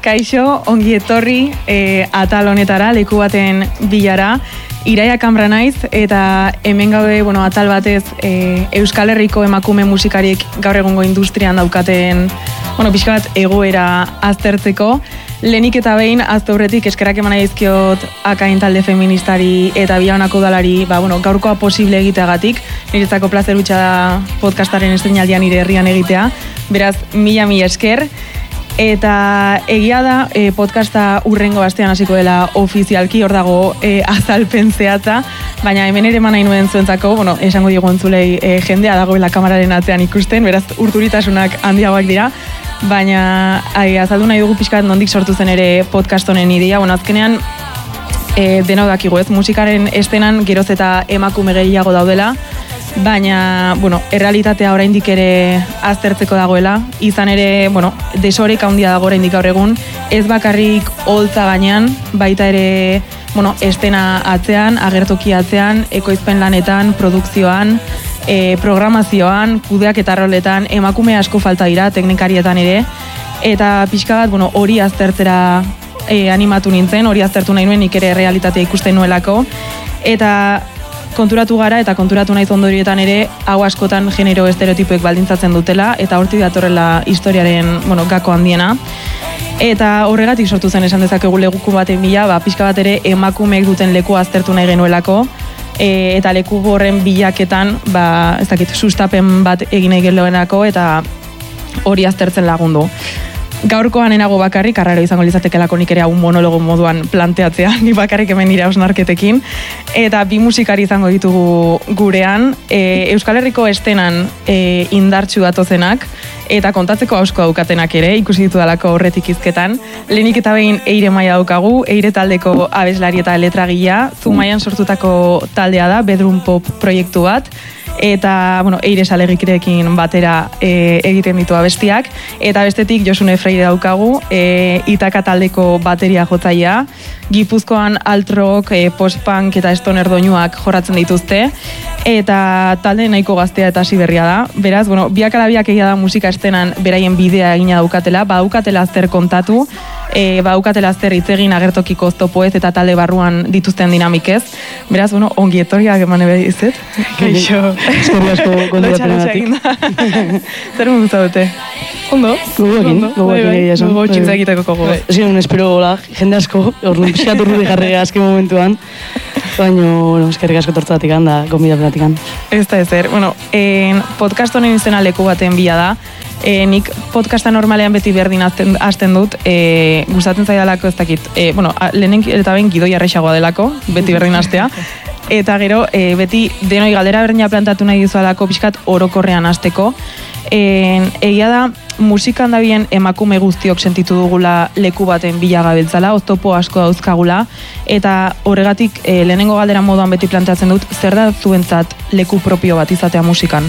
Kaixo, ongi etorri atal honetara, leku baten bilara. Iraia Kamra naiz, eta hemen gaude, atal batez Euskal Herriko emakume musikariek gaur egungo industrian daukaten, pixka bat egoera aztertzeko. Lehenik eta behin, azte horretik eskerrak eman dizkiot Akain talde feministari eta Biaonako udalari, gaurkoa posible egiteagatik. Niretzako plazer hutsa da podcastaren estreinaldian nire herrian egitea. Beraz, mila esker. Eta egia da podcasta hurrengo astean hasiko dela ofizialki, hor dago azalpen zehatza, baina hemen ere eman nahi nuen zuentzako, esango diegu entzulei jendea dagoela kameraren atzean ikusten, beraz urturitasunak handiagoak dira, baina azaldu nahi dugu pixkat nondik sortu zen ere podcast honen ideia. Azkenean denau dakigu ez, musikaren estenan geroz eta emakume gehiago daudela, baina, errealitatea oraindik ere aztertzeko dagoela, izan ere, desoreka handia dago oraindik gaur egun, ez bakarrik holtza gainean, baita ere, estena atzean, agertoki atzean, ekoizpen lanetan, produkzioan, programazioan, kudeak eta roletan, emakume asko falta dira, teknikarietan ere, eta pixka bat, hori aztertzera animatu nintzen, hori aztertu nahi nuen, nik ere realitatea ikusten nuelako, eta konturatu gara eta konturatu naiz ondorietan ere hau askotan genero estereotipoek baldintzatzen dutela eta hortik datorrela historiaren, gako handiena. Eta horregatik sortu zen esan dezakegu leku baten bila, pixka bat ere emakumeek duten leku aztertu nahi genuelako, eta leku horren bilaketan, sustapen bat egin nahi genuelako eta hori aztertzen lagundu. Gaurkoan enago bakarrik, arraro izango litzatekelako nik ere hau monologo moduan planteatzea, ni bakarrik hemen nire hausnarketekin, eta bi musikari izango ditugu gurean, Euskal Herriko estenan indartsu datozenak, eta kontatzeko hausko daukatenak ere, ikusi ditu dalako horretik izketan. Lehenik eta behin Eire Maia daukagu, Eire taldeko abeslari eta letragilea, Zumaian sortutako taldea da, Bedroom Pop proiektu bat, eta, Eire Salegikirekin batera egiten ditu abestiak, eta bestetik Josune Freire daukagu, Itaka taldeko bateria jotzailea, Gipuzkoan alt-rock, post-punk eta stoner doinuak jorratzen dituzte, eta talde nahiko gaztea eta hasi berria da. Beraz, biak ala biak egia da musika estenan beraien bidea egina daukatela, badaukatela zer kontatu, badaukatela zer hitz egin agertokiko oztopoez eta talde barruan dituzten dinamikez. Beraz, ongi etorriak eman ebe dizet. Kaixo. Eskerri asko kontuatenatik. Zer mundu zaudete? Ondo? Gogoekin egia esan. Gogo txintza egiteko gogo. Ez ginen espero gola, jende asko, pixkat urruti jarri azken momentuan, baina eskerrik asko tortzatik da, gombidapenatik. Ez da ezer. Podcast honen izena leku baten bila da. Nik podcasta normalean beti berdin hasten dut, gustatzen zaidalako ez dakit. Lehenen eta behin gidoi arrexagoa delako, beti berdin hastea. Eta gero, beti denoi galdera berdina plantatu nahi dizualako pixkat orokorrean hasteko. Egia da, musikan dabien emakume guztiok sentitu dugula leku baten bila gabiltzala, oztopo asko dauzkagula, eta horregatik lehenengo galdera moduan beti planteatzen dut, zer da zuentzat leku propio bat izatea musikan?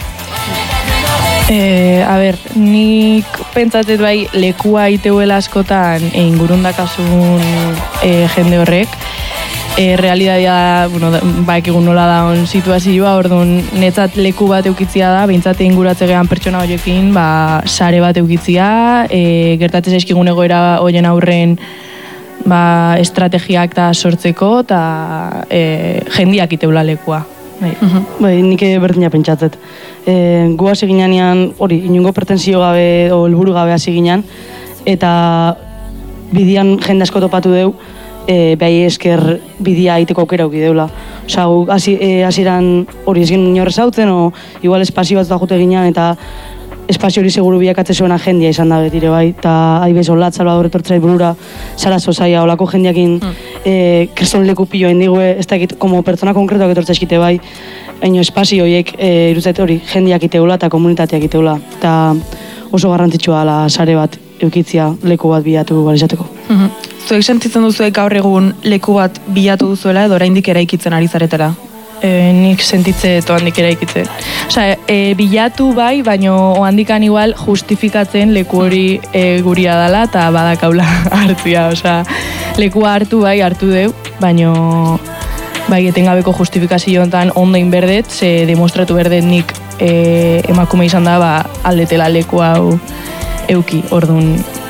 Nik pentsatzen bai lekua iteuela askotan ingurundakasun jende horrek. Realitatea, egun nola daun situazioa, orduan netzat leku bat eukitzia da, behintzat inguratzegean pertsona horiekin, sare bat eukitzia, gertatzen zaizkigun egoera horien aurren estrategiak da sortzeko, eta jendiak iteula lekua. Nik berdina pentsatzet. Gu hasi ginean, inungo pretensio gabe, o helburu gabe hasi ginean, eta bidian jende asko topatu deu, behai esker bidea egiteko aukera auki deula. Gu hasieran hori ez ginen inorrez hautzen, o igual espazio bat da jute ginean, eta espazio hori seguru biakatze zuena jendia izan da betire bai, eta adibes Olat, Salvador etortzait burura, Sara Sosaia, olako jendiakin kriston leku pilo hendigue, ez dakit, como pertsona konkretoak etortzaizkite bai, baina espazio horiek iruzet hori jendiak iteula eta komunitateak iteula, eta oso garrantzitsua da sare bat eukitzia leku bat bilatu balizateko. Zuek sentitzen duzuek gaur egun leku bat bilatu duzuela edo oraindik eraikitzen ari zaretela? Nik sentitze oandik eraikitze. Bilatu bai, baina oandikan igual justifikatzen leku hori guria dela eta badakaula hartzia. Lekua hartu bai, hartu deu, baina bai etengabeko justifikazio honetan ondo inberdet, ze demostratu berdet nik emakume izan da aldetela leku hau euki, orduan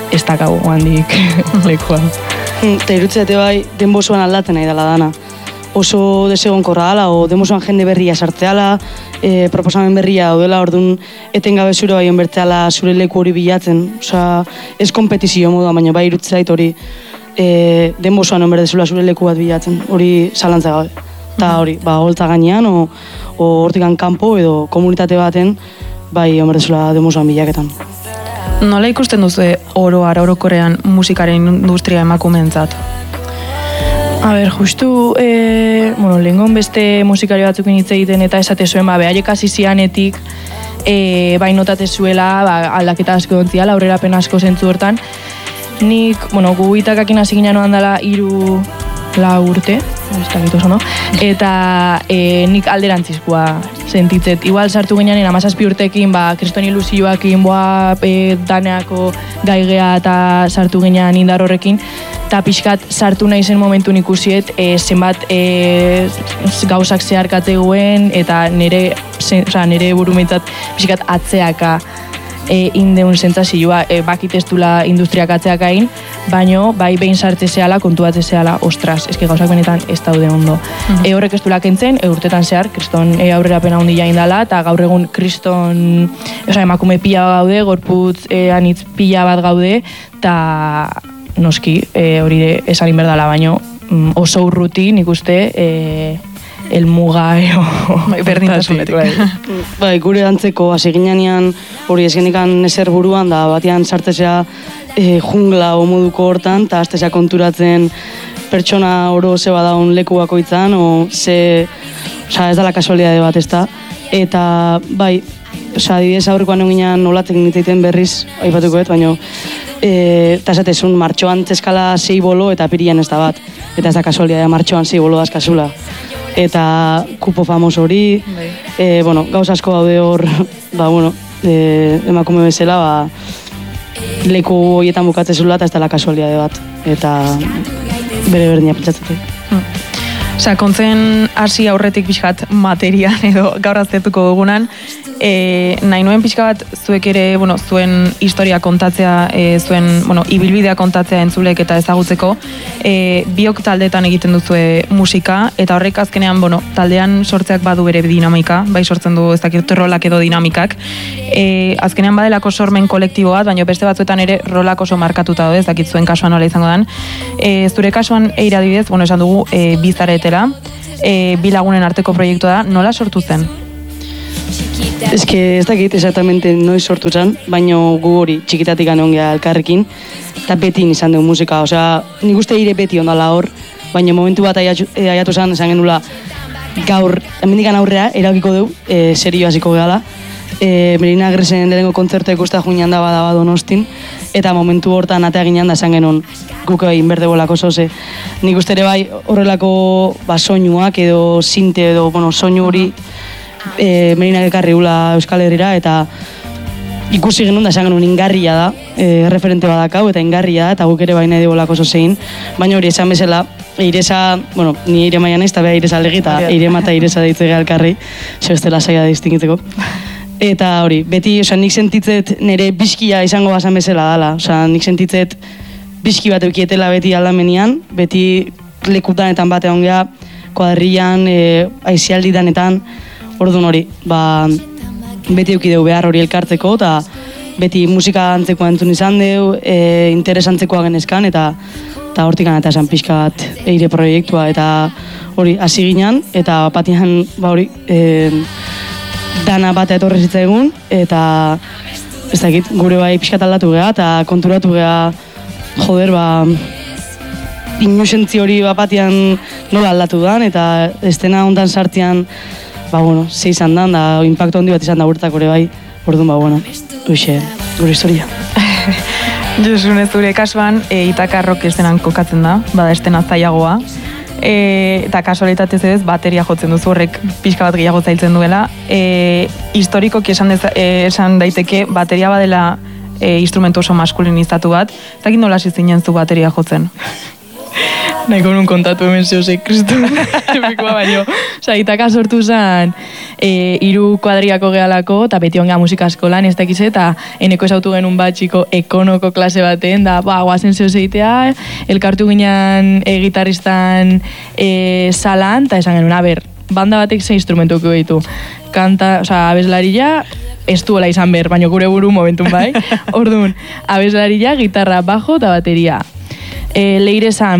ez dakagu handik lekua. Eta irutzete bai, denbozoan aldatzen nahi dela dana. Oso desegonkorra dela, o denbozoan jende berria sartzeala, proposamen berria daudela, orduan etengabe zure bai onbertzeala zure leku hori bilatzen. Osea, ez kompetizio moduan, baina bai irutzait hori denbozoan onberdezula zure leku bat bilatzen, hori zalantza gabe. Eta hori, holtza gainean, o hortikan kanpo edo komunitate baten, bai onberdezula denbozoan bilaketan. Nola ikusten duzu orokorrean musikaren industria emakumeentzat? A ber, justu, lehengon beste musikari batzukin hitz egiten eta esate zuen, behaiek hasi zianetik, bai notate zuela, aldaketa asko dontziala, aurrerapen asko zentzu hortan. Nik, gu itakakin hasi ginen noan dela 3-4 urte, eta nik alderantzizkoa sentitzet. Igual sartu ginean 17 urtekin, kriston ilusioakin, daneako gaigea eta sartu ginean indar horrekin, eta pixkat sartu nahi zen momentun ikusiet, zenbat gauzak zeharkatze guen, eta nire burumentzat pixkat atzeaka indeun zentzazioa, bakitestula industriak atzeak hain, baino bai behin sartze zehala, kontuatze zehala, ostras, eske gauzak benetan ez daude ondo. Horrek ez duela kentzen, urtetan zehar, kriston aurrerapena handia indala, eta gaur egun kriston, emakume pila gaude, gorputz anitz pila bat gaude, eta noski, hori esan inberdala, baino oso urruti, nik uste, elmuga berdintasunetik. Bai, gure antzeko hasi ginean hori ezgenikan ezer buruan da batean sartzea jungla o moduko hortan eta hastezea konturatzen pertsona oro ze badaun leku bakoitzan ez dela kasualidade bat, ezta. Eta bai, adibidez aurrekoan eginean nolatzen egiten berriz aipatukoet, baina eta esatezun martxoan txeskala 6 bolo eta pirian ez da bat. Eta ez da kasualidadea martxoan 6 bolo dazkazula. Eta kupo famos hori, gauz asko daude hor, emakume bezala, leku horietan bukatzezula eta ez dela kasualidade bat. Eta bere berdina pentsatzete. Kontzen hasi aurretik pixkat materian edo gaur aztertuko dugunan, nahi nuen pixka bat zuek ere, zuen historia kontatzea, zuen ibilbidea kontatzea entzulek eta ezagutzeko, biok taldeetan egiten duzue musika, eta horrek azkenean, taldean sortzeak badu bere dinamika, bai sortzen du ez dakit rolak edo dinamikak, azkenean badelako sormen kolektibo bat, baina beste batzuetan ere rolak oso markatuta daude, ez dakit zuen kasuan nola izango dan. Zure kasuan eira adibidez, esan dugu bizaretela, bi lagunen arteko proiektua da, nola sortu zen? Ez dakit exactamente noiz sortu zen, baina gu hori txikitatik ongea elkarrekin, eta beti izan dugu musika, nik uste ire beti ondala hor, baina momentu bat aiatu zen, esan genula gaur, hemendikan aurrea, erabakiko dugu, serio hasiko gehala, Merina Gresen lehenengo kontzertu ikusta juinan daba Donostin, eta momentu hortan atea ginean da esan genuen guk egin berdebolako zoze. Nik uste ere bai horrelako soinuak edo sinte edo soinu hori Merinak ekarri gula Euskal Herrira, eta ikusi genuen da esan genuen ingarria da, referente badakau eta ingarria da, eta guk ere bai nahi debolako zozein, baina hori esan bezala, Eiresa, ni Eire Maia naiz, eta beha Eiresa legi, eta Eire Mata Eiresa deitzea elkarri, bestela saia distingitzeko. Eta hori, beti, nik sentitzet nire bizkia izango bazan bezala dala, nik sentitzet bizki bat eukietela beti aldamenean, beti lekutanetan batean ongea, kuadrillan, aizialdidanetan, orduan hori, beti eukideu behar hori elkartzeko, eta beti musika antzekoa entzun izan deu, interesantzekoa genezkan, eta hortikan eta esan pixka bat Eire proiektua, eta hori, hasi ginen, eta batian, hori, dana bat etorri zitzaigun, eta ez dakit, gure bai pixkat aldatu geha, eta konturatu geha, joder, inusentzi hori batian nola aldatu dan, eta estena ondan sartian, ze izan dan, da impacto handi bat izan da urtak gure bai, orduan, hoxe, gure historia. Josune, zure kasuan, Itakarrok estenan kokatzen da, bada estena zailagoa, eta kasualitatez ez, bateria jotzen duzu horrek pixka bat gehiago zailtzen duela. Historikoki esan daiteke, bateria badela instrumentu oso maskulinizatu bat, ez dakit nola zinen zu bateria jotzen? nahiko nun kontatu hemen zehozeik, kristu. Epikoa baino. Osa, itaka sortu zen, 3 kuadriako gehalako, eta beti onga musika eskolan, ez dakiz, eta eneko esautu genuen bat txiko ekonoko klase baten, da, guazen zehozeitea, elkartu ginen gitarristan salan, eta esan genuen, ber, banda batek ze instrumentuko ditu. Kanta, osa, abeslaria, ez duela izan ber, baina gure buru momentun bai. Orduan, abeslaria, gitarra, bajo eta bateria. Leire zan,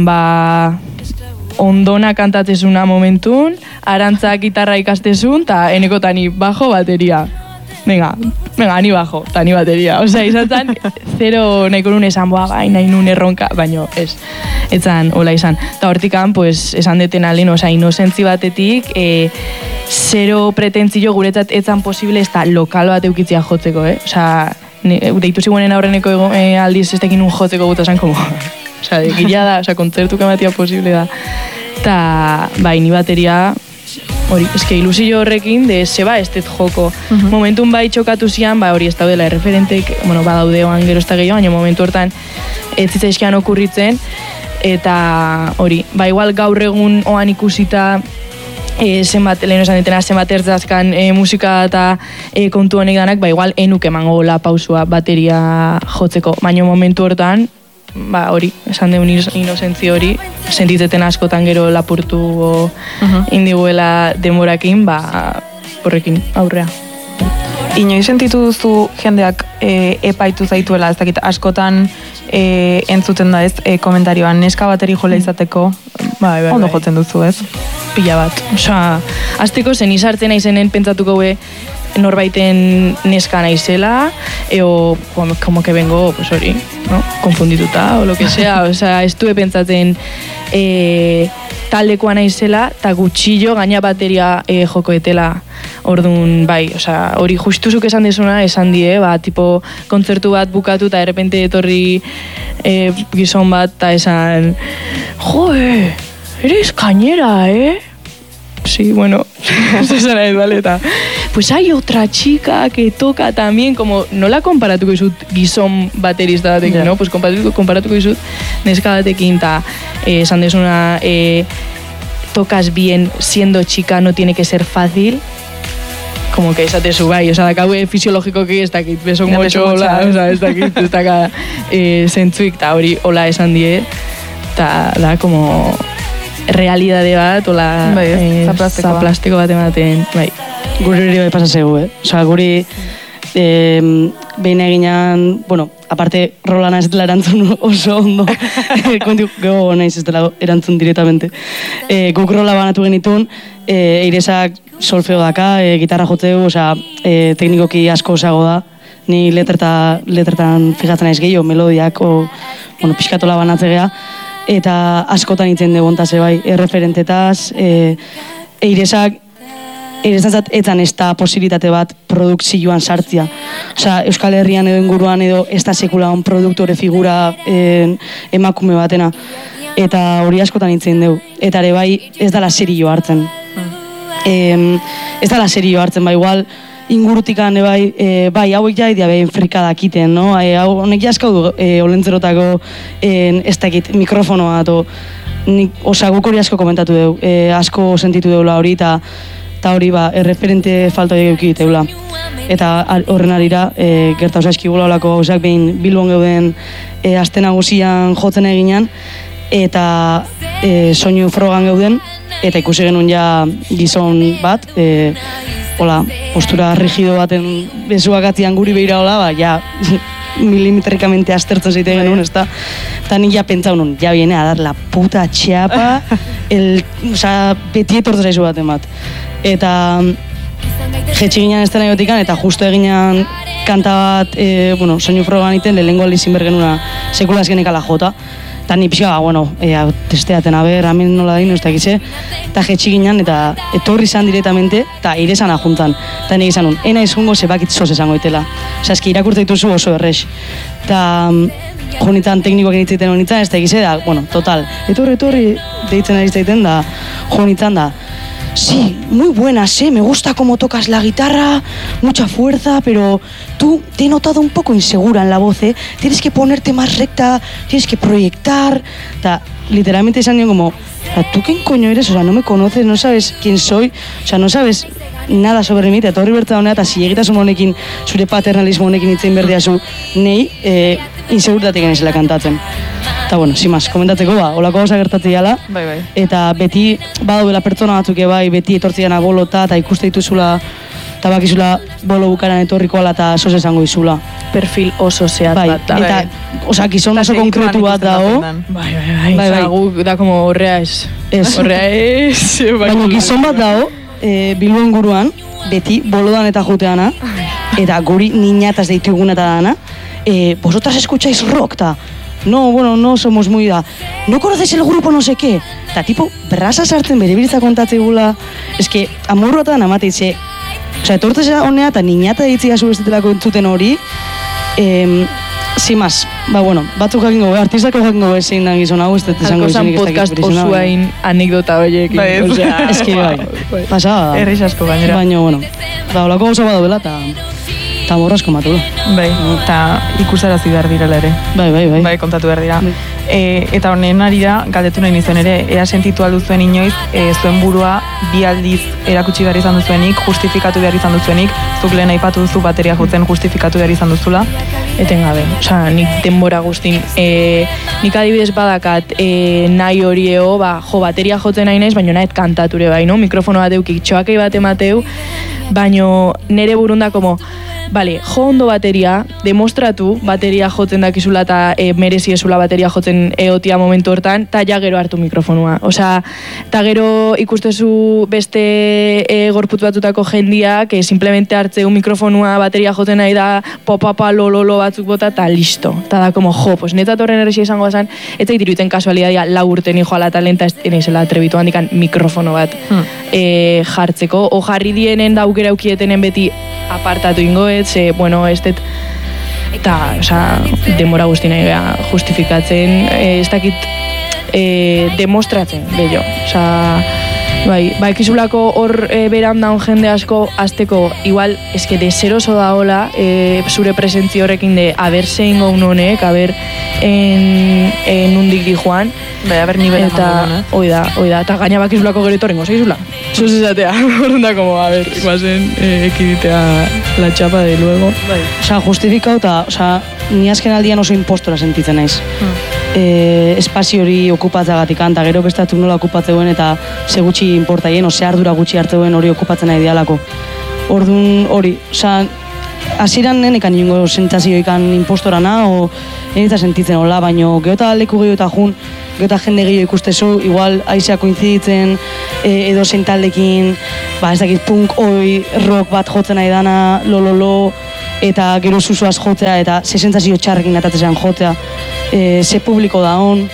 ondona kantatzezuna momentun, arantzak gitarra ikastezun, eta enekotani bajo, bateria. Venga, ni bajo, eta ni bateria. Osea, izan zan, zero nahiko nun esan, nahi nun erronka, baina ez zan, hola izan. Eta hortikan, pues, esan deten alen, osea, inozentzi batetik, zero pretentzio guretzat etzan posible, ez da lokal bat eukitzia jotzeko, Osea, deitu zigunen aurreneko aldiz ez tekin un jotzeko guta zan, como... Osa, gila da, kontzertu kamatia posible da. Eta, ni bateria, hori, eske ilusio horrekin, zeba ez dut joko. Momentun bai txokatu zian, hori ez daudela erreferentek, badaude oan gero ez da gehiago, baina momentu hortan ez zitzaizkian okurritzen, eta hori, igual gaur egun oan ikusita, zenbat, lehen esan ditena, zenbat ertzazkan musika eta kontu honek danak, igual enuk emango la pausua bateria jotzeko, baina momentu hortan, hori, esan deun inozentzi hori, sentitzeten askotan gero lapurtu indiguela demorakin, horrekin aurrea. Inoiz sentitu duzu jendeak epaitu zaituela, ez dakit, askotan entzuten da ez, komentarioan, neska bateri jola izateko, ondo jotzen duzu ez? Pila bat. Osa, azteko zen izartzen aizenen pentsatuko norbaiten neska naizela, como que vengo, pues hori, no? Konfundituta, o lo que sea, osea, ez du pentsatzen taldekoa naizela, eta gutxillo gaina bateria jokoetela, orduan, osea, hori justuzuk esan desuna, esan die, tipo, kontzertu bat bukatu, eta errepente etorri gizon bat, eta esan, eres cañera, Sí, bueno, eso es la baleta. Pues hay otra chica que toca también, como no la comparatuko izut gizon baterista batekin, ¿no? Pues comparatuko izut neska batekin, eta esan desuna, tocas bien siendo chica, no tiene que ser fácil. Como que esatezu bai, oza, dakaue fisiologikoki ez dakit, beso motxo, hola, oza, ez dakit, ez daka zentzuik, eta hori hola esan die, eta da, como... realidade bat, ola, zaplastiko bat ematen, bai. Guri hori bai pasazegu, Osa, guri behin eginan, aparte, rolana ez dela erantzun oso ondo, konti gego naiz ez dela erantzun directamente. Guk rola banatu genitun, Eiresak solfeo daka, gitarra jotzeu, osa, teknikoki asko osago da, ni letretan fijatzen naiz gehiago, melodiak, pixkatola banatzegea, eta askotan itzen dugu ontase bai, erreferentetaz, Eiresantzat etzan ez da posibilitate bat produkzioan sartzia. Osa, Euskal Herrian edo inguruan edo ez da sekula on produktore figura emakume batena. Eta hori askotan itzen dugu. Eta ere bai, ez dala serio hartzen. Ez dala serio hartzen, igual, ingurutikan bai, hauek jai dia behin frikadak iten, no? Honek jaskau du olentzerotako ez dakit mikrofonoa, osa guk hori asko komentatu dugu, asko sentitu deula hori, eta hori erreferente falta dugu egiteula. Eta horren arira, gerta osa eskigula olako gauzak behin Bilbon geuden aste nagusian jotzen eginan, eta soinu frogan geuden, eta ikusi genuen ja gizon bat, postura rigido baten besuak atzian guri behira hola, milimetrikamente aztertzen zeite genuen, ez da? Eta nik ja pentsau nun, ja viene a dar la puta txapa, beti etortu zaizu baten bat. Eta jetxi ginen ez dena jotikan, eta justo eginan kanta bat, soinu frogan iten, lehenengo aldizin bergenuna sekula ez genekala jota. Eta ni pixka, testeaten, hemen nola dain, ez dakize. Eta jetxi ginen, eta etorri izan directamente, eta Eiresan ajuntan. Eta nik izan nun, ena izungo zebakit zoz esango itela. Osa, eski irakurte dituzu oso errex. Eta jonitan teknikoak initziten honitzen, ez dakize, da, total. Etorri, deitzen ari zaiten, da, jonitan da. sí, muy buenas, me gusta cómo tocas la guitarra, mucha fuerza, pero tú te he notado un poco insegura en la voz, tienes que ponerte más recta, tienes que proyectar, literalmente esan nion como, ¿tú quién coño eres? O sea, no me conoces, no sabes quién soy, o sea, no sabes nada sobre mí, eta etorri berta honea, eta zilegitasun honekin, zure paternalismo honekin itzein berdiazu, nei, inseguritatik genizela kantatzen. Eta bueno, simaz, komentatzeko holako gauza gertatzen dela, Bai. eta beti badaudela pertsona batzuk bai, beti etortziana bolota, eta ikuste dituzula, eta bakizula bolo bukaran etorriko ala, eta sos esango izula. Perfil oso zehat Bai, bat da. eta, oza, gizon oso konkretu bat dago. Bai. Osa, guk da como horrea ez. Horrea ez. Baina gizon bat dago, Bilbo inguruan, beti bolodan eta juteana, eta guri niñatas deituguna eta dana, vosotras escucháis rock, ta, no, bueno, no somos muy da, no conoces el grupo no sé qué, eta tipo, brasa sartzen bere biritza kontatze gula, eske, amorru eta amate itxe, oza, etortzea honea eta niñata deitzea zubestetelako entzuten hori, Simaz, bueno, batzuk jakingo, artistako jakingo zein da gizon hau, ez dut esango izan podcast osoain anekdota horiekin. Ez ki bai, pasaba da. Erriz asko gainera. Baina, bueno, holako gauza badobela eta morrasko matula. Bai, eta ikusarazi behar direla ere. Bai. Bai, kontatu behar dira. Eta honen arira, galdetu nahi nizuen ere, ea sentitu alduzuen inoiz, zuen burua bi aldiz erakutsi behar izan duzuenik, justifikatu behar izan duzuenik, zuk lehen aipatu duzu bateria jotzen justifikatu behar izan duzula. Etengabe, osea, nik denbora guztin, nik adibidez badakat nahi horieo, bateria jotzen nahi naiz, baina nahet kantature bai, no? Mikrofono bat eukik, txoakei bat emateu, baina nere burunda como, bale, jo ondo bateria, demostratu bateria jotzen dakizula eta merezi ezula bateria jotzen eotia momentu hortan, eta ja gero hartu mikrofonua. Osea, eta gero ikustezu beste gorput batutako jendiak, simplemente hartzeu mikrofonua bateria jotzen nahi da, popapa, lololo batzuk bota, eta listo. Eta da, como, pues netzat horren errexia izango bazan, ez zait iruiten kasualidadia lau urte nijo ala talenta, ez naizela atrebitu handikan mikrofono bat jartzeko. O jarri dienen da aukera aukietenen beti apartatu ingoet, bueno, ez dut, eta, osea, denbora guzti nahi beha justifikatzen, ez dakit demostratzen, bello, osea, bai, ekizulako hor beran daun jende asko, azteko, igual, eske deseroso da hola, zure presentzi horrekin de, haber zein gaun honek, haber nundik di joan, bai, haber nivel eta, oida, eta gaina bakizulako gero etorrengo, segizula? Zuz esatea, horrenda, como, a ver, guazen, ekiditea la txapa de luego. Bai, osea, justifikau eta, osea, ni azken aldian oso impostora sentitzen naiz. Espazio hori okupatzagatik eta gero bestatuk nola okupatzeuen eta ze gutxi inportaien, ose ardura gutxi hartzeuen hori okupatzen nahi dialako. Orduan hori, osea, hasieran nenekan inongo sentsazioikan impostorana, o nenitza sentitzen hola, baino geota leku gehiago eta jun, geota jende gehiago ikustezu, igual aizeak koinziditzen, edo taldekin, ez dakit punk, oi, rock bat jotzen nahi dana, lololo, eta gero zuzuaz jotzea, eta ze sentsazio txarrekin atatzen jotzea, ze publiko da hon,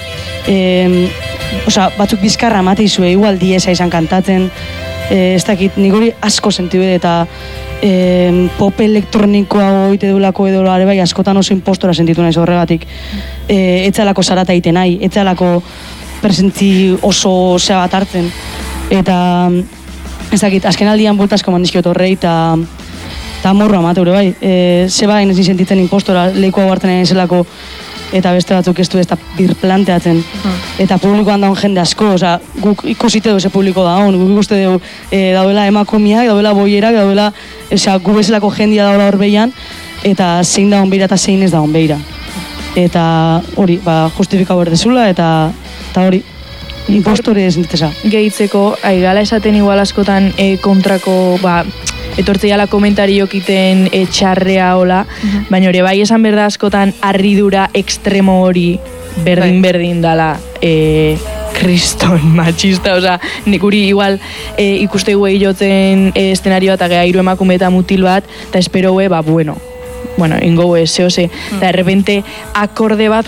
osea, batzuk bizkarra amate izue, igual diesa izan kantatzen, ez dakit, nik hori asko sentidu eta pop elektronikoa oite dulako edo are bai askotan oso impostora sentitu naiz horregatik. Etzalako zarata egiten nahi, etzalako presentzi oso zea bat hartzen. Eta ez dakit, azken aldian bultazko mandizkiot horrei eta morro amateure bai. Zeba hain ezin sentitzen impostora lehikoa hartzen nahi zelako eta beste batzuk ez du ez da birplanteatzen. Eta publikoan daun jende asko, oza, guk ikusite du eze publiko daun, guk ikuste du daudela emakumiak, daudela boierak, daudela, gu bezalako jendia daudela hor behian, eta zein daun beira eta zein ez daun beira. Eta hori, justifika berdezula, eta hori, impostore ez nintesa. Gehitzeko, aigala esaten igual askotan kontrako, etortzeiala komentariok iten txarrea hola, baina hori bai esan berda askotan harridura ekstremo hori berdin dala kriston machista, oza, nik uri igual ikuste guei jotzen eszenario bat, agea hiru emakume eta mutil bat, eta espero gue, bueno, ingo gue, zehose, eta errepente akorde bat,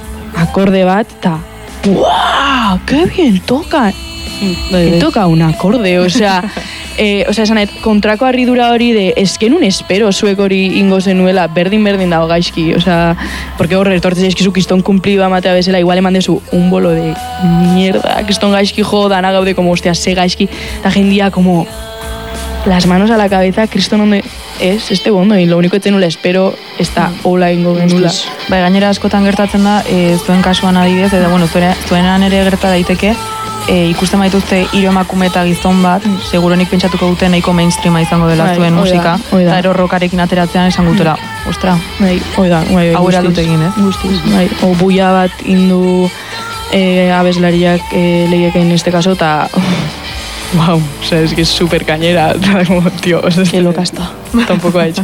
eta ¡buah! ¡Qué bien toca! Toca un acorde, o sea, esan kontrako harridura hori de, eskenun espero zuek hori ingo zenuela, berdin dago gaizki, porque horre, etortzea eskizu kiston kumplido amatea bezala, igual eman dezu un bolo de mierda, kiston gaizki jo, dana gaude, como, hostia, ze gaizki, eta jendia, como, las manos a la cabeza, kriston onde es, este bondo, y lo único que tenula espero, esta hola ingo genula. Bai, gainera askotan gertatzen da, zuen kasuan adibidez, eta, bueno, zuenan ere gerta daiteke, ikusten baituzte hiru emakume eta gizon bat, seguronik pentsatuko dute nahiko mainstreama izango dela zuen musika, eta ero rockarekin ateratzean esan gutela, ostra, hau eraldut egin, Guztiz, o buia bat indu abeslariak lehieken este caso, eta... Wow, es que es súper cañera, como, tío, qué loca está. Tampoco ha hecho...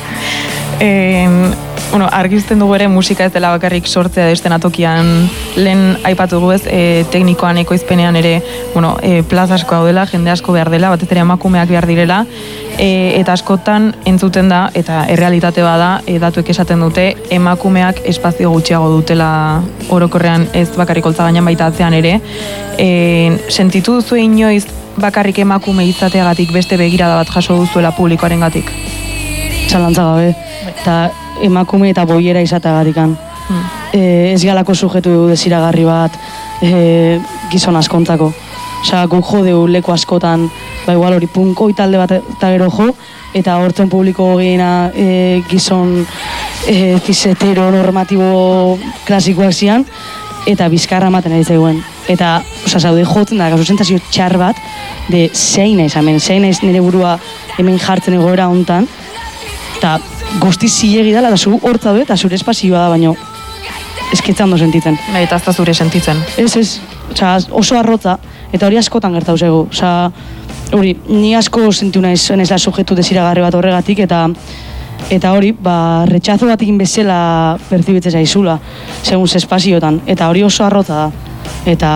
Bueno, argizten dugu ere musika ez dela bakarrik sortzea estenatokian lehen aipatu dugu ez, teknikoan ekoizpenean ere, bueno, plaza asko daudela, jende asko behar dela, batez ere emakumeak behar direla, eta askotan entzuten da, eta errealitate bada, datuek esaten dute, emakumeak espazio gutxiago dutela orokorrean ez bakarrik holtza gainean baita atzean ere. Sentitu duzu inoiz bakarrik emakume izateagatik beste begirada bat jaso duzuela publikoarengatik? Zalantza gabe, eta emakume eta boiera izateagatikan. Ez galako sujetu desiragarri bat gizon askontzako. Guk jodeu leku askotan, igual hori punkoi talde bat eta gero jo, eta hortzen publiko gehiena gizon fisetero normatibo klasikoak zian, eta bizkarra ematen ari zaiguen. Eta, zaude jotzen da, gazu sentazio txar bat, de zein naiz hemen, zein naiz nire burua hemen jartzen egoera hontan, eta guzti zilegi dela, eta zu hortza du, eta zure espazioa da, baino esketzan do sentitzen. Eta ez da zure sentitzen. Ez, oso arrotza, eta hori askotan gertau zego. Hori, ni asko sentiu naiz da sujetu desiragarri bat horregatik, eta hori, retxazo batekin bezala perzibitzen zaizula, segun ze espaziotan, eta hori oso arrotza da. Eta,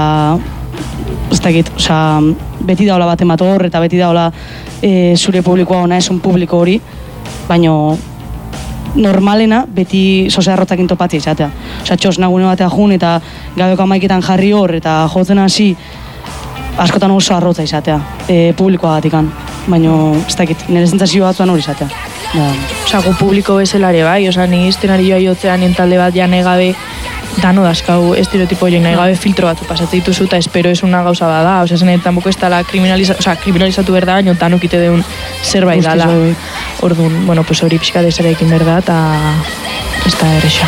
ez dakit, beti daola bat emator, eta beti daola zure publikoa ona esun publiko hori, baino normalena beti sozea arrotzakin topatzea izatea. Txosnagune batea jun eta gabeko amaiketan jarri hor eta jotzen hasi askotan oso arrotza izatea, publikoagatikan. Baino, ez dakit, nire zentzazio batzuan hori izatea. Gu publiko bezalare bai, ni iztenari joa jotzean entalde bat jane gabe dano dazkau estereotipo joan nahi gabe filtro batzu pasatzen dituzu eta espero ez una gauza bada, zenet tampoco ez dala kriminalizatu berda, baina danok ite deun zerbait dala. Orduan, bueno, pues hori pixka dezarekin berda eta ez da erresa.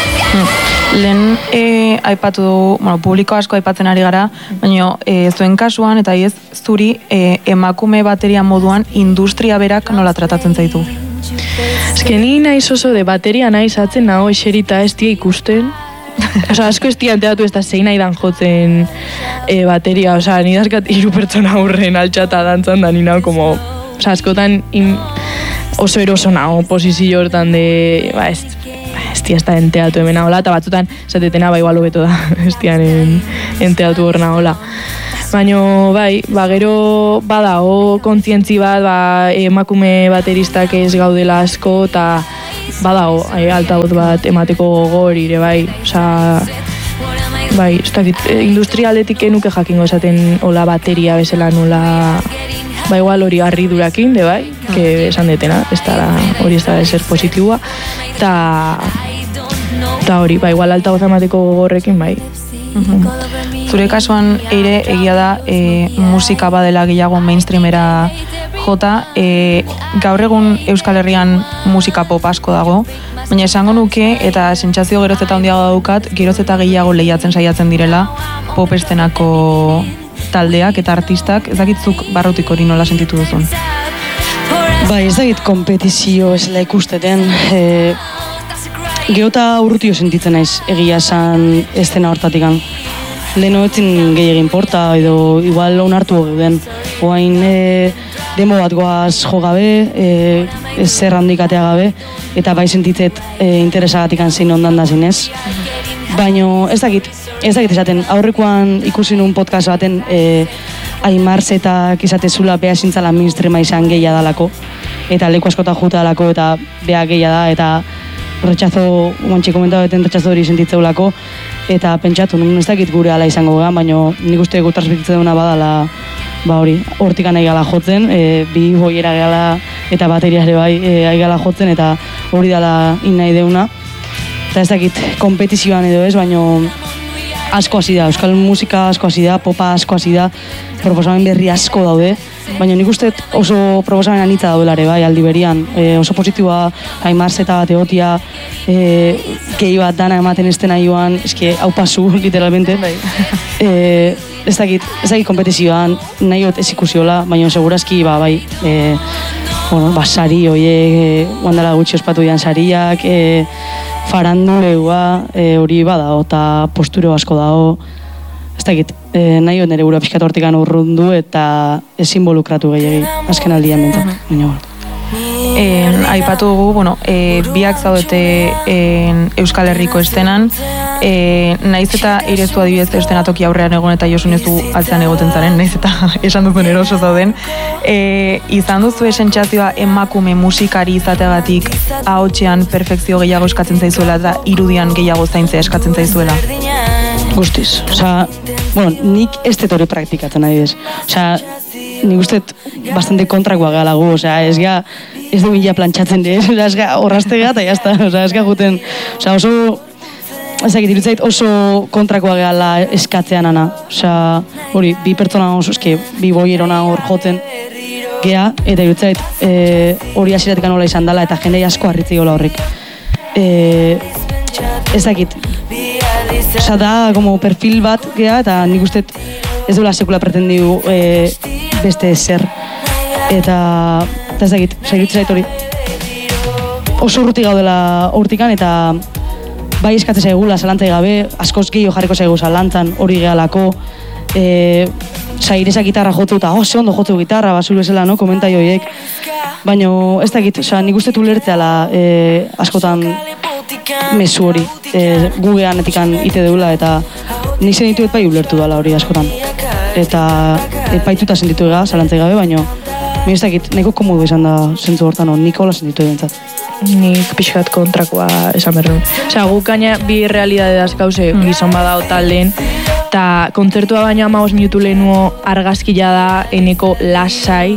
Lehen aipatu du, bueno, publiko asko aipatzen ari gara, baina zuen kasuan eta ez zuri emakume bateria moduan industria berak nola tratatzen zaitu? Ez que ni naiz oso de bateria naiz atzen nago eserita ez dia ikusten. Asko ez dia enteratu ez da zein nahi dan jotzen bateria, ni dazkat 3 pertsona aurren altxata dantzan da nina, como, askotan oso eroso nago posizio hortan de, ez dia ez da enteatu hemen nagoela, eta batzutan zatetena igual hobeto da, ez dian enteatu hor nagoela. Baina, gero badao kontzientzi bat, emakume bateristak ez gaudela asko, eta badao altabot bat emateko gogor ire, industrialetik enuke jakingo esaten hola bateria bezala nola, igual hori harridurakin, que esan detena, hori ez da de ser positiboa, eta hori, igual altaboz emateko gogorrekin, Zure kasuan ere egia da musika badela gehiago mainstreamera jota, gaur egun Euskal Herrian musika pop asko dago, baina esango nuke eta sentsazio geroz eta handiago daukat, geroz eta gehiago lehiatzen saiatzen direla pop estenako taldeak eta artistak, ez dakitzuk barrutik hori nola sentitu duzun? Ez dakit kompetizio ez la ikusteten, geota urrutio sentitzen naiz egia esan estena hortatikan. Leheno etzin gehiagin porta, edo igual onartu geuden. Oain demo bat goaz jo gabe, zer handikatea gabe, eta bai sentitzet interesagatikan zein ondan da zinez. Baina ez dakit esaten, aurrekoan ikusi nun podcast baten Aimarzetak izatezula beha zintzala mainstreama izan gehia dalako, eta leku askota juta dalako, eta beha gehia da, eta retxazo, guantxe komentabeten retxazo hori sentitzeulako, eta pentsatu, ez dakit gure ala izango gehan, baina nik uste gut transmititzen duna badala ba hori, hortikan aigala jotzen, bi boiera gala eta bateria ere bai aigala jotzen, eta hori dela nahi deuna. Eta ez dakit, kompetizioan edo ez, baino asko hasi da, euskal musika asko hasi da, popa asko hasi da, proposamen berri asko daude, baina nik uste oso proposamen anitza daudela bai, aldi berian, oso positiboa, Marseta bat egotia, gehi bat dana ematen estena joan, eske hau pasu, literalmente. Ez dakit kompetizioan, nahi ez ikusiola, baina segurazki, bai, sari, oie, guandala gutxi ospatu dian sariak, faranduleua, hori badao, eta postureo asko dago, ez dakit, nahi nire gura pixkat hortikan urrundu eta ez involukratu gehiagi, azken aldian bentzat. Aipatu dugu, biak zaudete Euskal Herriko estenan, naiz eta irezu adibidez estenatoki aurrean egon eta Josun ez du altzean egoten zaren, naiz eta esan duzuen eroso zauden, izan duzu sentsazioa emakume musikari izateagatik ahotsean perfekzio gehiago eskatzen zaizuela eta irudian gehiago zaintzea eskatzen zaizuela? Guztiz, nik ez dut hori praktikatzen adibidez. Nik uste bastante kontrakoa gala gu, ez du bila plantxatzen dez, horraztega eta jazta, ez guten, oso, ezakit, irutzait oso kontrakoa gala eskatzean ana, hori, bi pertsona oso, bi boierona hor joten gea, eta irutzait hori asiratik anola izan dela, eta jendei asko harritzi gola horrek. Ezakit, da, como perfil bat gea, eta nik uste ez duela sekula pretendiu beste zer. Eta ezagit, zait hori. Oso urruti gaudela hortikan, eta bai eskatze zaigula zalantzai gabe, askoz gehiago jarriko zaigu zalantzan hori gehalako. Zairezak gitarra jotu eta ze ondo jotu gitarra, basur bezala, komentaio horiek. Baina ez dakit, nik uste ulertzeala askotan mezu hori, gugean etikan ite deula, eta nik zen dituet bai ulertu dela hori askotan. Eta epaituta sentitu ega, zalantzai gabe, baina ez dakit, nahiko komodu izan da zentzu hortan, nik hola sentitu egentzat. Nik pixkat kontrakoa esan berru. Guk gaina bi realidade dazkauze gizon badao taldeen, eta kontzertua baina 15 minutu lehenuo argazkila da eneko lasai,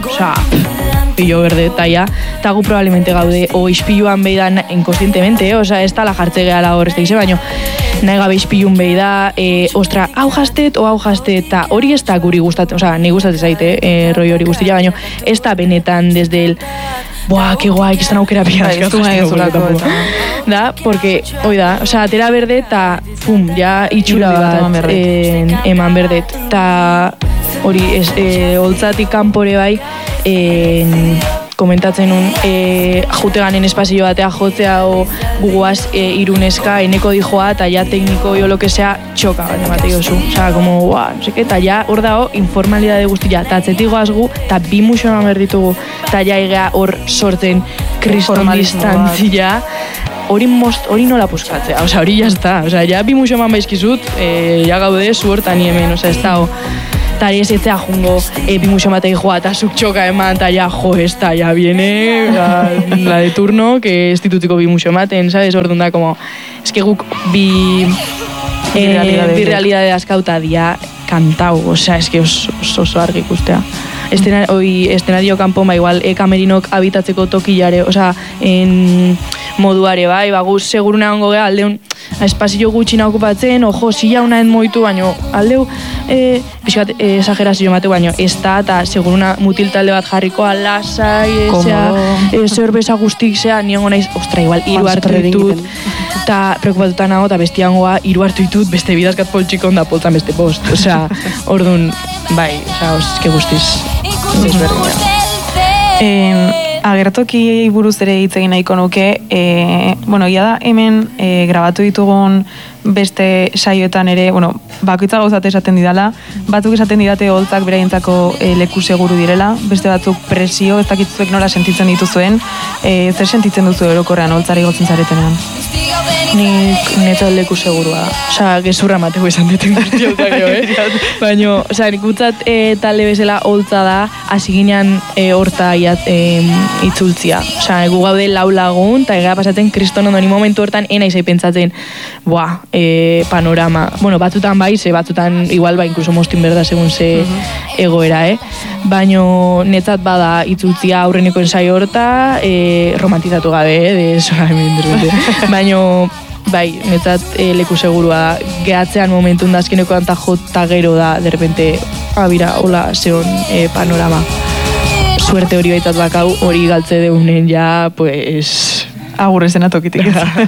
pillo berde, eta gu probablemente gaude, o ispiluan behi da inkonstientemente, ez da la jartze gehala hor, ez da baina nahi gabe ispilun behi da, ostra, hau jaztet, eta hori ez da guri gustatzen, nahi gustatzen zaite, roi hori guztia, baina ez da benetan desde el buah, que guai, que estan aukera pia. Da, porque, oi da, atera berde eta, ja, itxura bat eman berdet. Eta hori, holtzatik kanpore bai, komentatzen nun, juteganen espazio batea jotzea o guguaz iruneska, eneko dijoa, eta ja tekniko jo lo que sea, txoka bat emate jozu. Como, guau, no seke, eta ja hor dago informalidade guztia, eta atzetik goazgu, eta bi muxo eman berditugu, eta ja egea hor sortzen kriston distantzia, hori nola puskatzea, hori jazta, ja bi muxo eman baizkizut, ja gaude, zu hortan hemen, ez da, eta ez etzea jungo bimuxo matei joa eta zuk txoka eman eta ja ez da, ja viene la de turno, que ez ditutiko bimuxo ematen, sabes, orduan da, como, ez que guk bi realidade askauta dia kantau, ez que oso argi ikustea. Estenario kanpon, igual, kamerinok habitatzeko tokilare, moduare, bai, guz seguruna ongo geha, aldeun, espazio gutxina okupatzen, sila unaen moitu, baino, aldeu, pixkat, esagerazio mateu, baino, ez da, eta seguruna mutil talde bat jarriko, alasai, zerbeza guztik, niongo naiz, ostra, igual, hiru hartu ditut, eta preokupatuta nago, eta bestiangoa, hiru hartu ditut, beste bidazkat poltxikon da, poltzan beste post, orduan, bai, oske guztiz, desberdina. Agertoki buruz ere hitz egin nahiko nuke, ia da hemen grabatu ditugun beste saioetan ere, bakoitza gauzat esaten didala, batzuk esaten didate holtzak beraientzako leku seguru direla, beste batzuk presio, ez dakitzuek nola sentitzen dituzuen, zer sentitzen duzu orokorrean holtzari gotzen zaretenean? Nik neto leku segurua, gezurra mateko izan deten baina, nik utzat talde bezala holtza da, hasi ginean horta itzultzia. Osea, gu gaude 4 lagun, eta egea pasatzen kriston ondoni momentu hortan, naizai pentsatzen, panorama. Bueno, batzutan bai, batzutan igual incluso mostin berda segun ze egoera, Baino netzat bada itzultzia aurreneko ensaio horta, romantizatu gabe, baino bai, netzat leku segurua gehatzean momentun da azkeneko anta jota gero da, derrepente, abira, hola, zeon panorama. Suerte hori baitat bakau, hori galtze deunen ja, pues... Agur esena tokitik.